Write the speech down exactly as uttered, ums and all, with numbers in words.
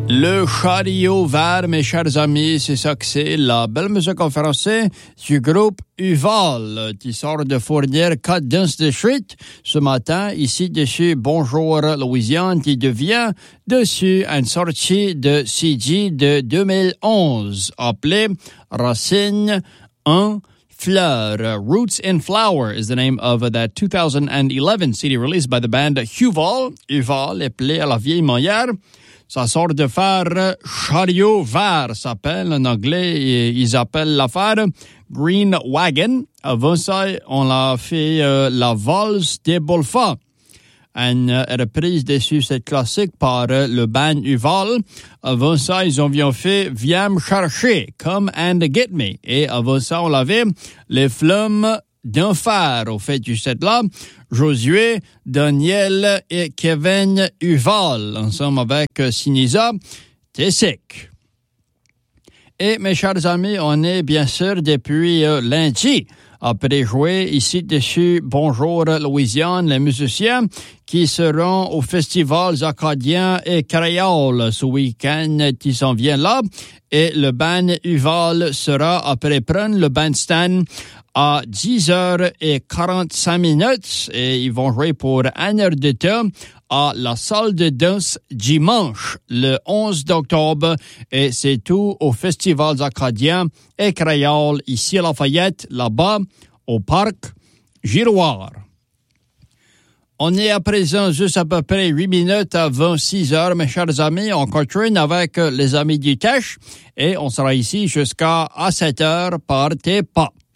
Le chariot vert, mes chers amis, c'est ça que c'est, la belle musique en français du groupe Uval, qui sort de fournir Cut Dance the Street ce matin, ici dessus Bonjour Louisiane, qui devient dessus une sortie de C D de deux mille onze, appelée Racine un Fleur. Roots in Flower is the name of that two thousand eleven C D released by the band Uval. Uval, appelé à la vieille manière. Ça sort de faire Chariot vert, s'appelle en anglais. Ils appellent l'affaire Green Wagon. Avant ça, on a fait euh, la valse des Bolfa. Une euh, reprise dessus cette classique par euh, le band Uval. Avant ça, ils ont bien fait Viens me chercher, Come and Get Me. Et avant ça, on avait Les Flammes d'un fer. Au fait du set-là, Josué, Daniel et Kevin Uval, ensemble avec euh, Sinisa Tessic. Et mes chers amis, on est bien sûr depuis euh, lundi après jouer ici dessus Bonjour Louisiane, les musiciens qui seront au Festival acadiens et créoles ce week-end qui s'en vient là. Et le band Uval sera après prendre le bandstand à dix heures quarante-cinq minutes et ils vont jouer pour une heure de temps à la salle de danse dimanche, le onze octobre. Et c'est tout au Festival acadien et créole ici à Lafayette, là-bas, au parc Giroir. On est à présent juste à peu près huit minutes avant six heures, mes chers amis. On continue avec les amis du Teche et on sera ici jusqu'à sept heures par tes pas.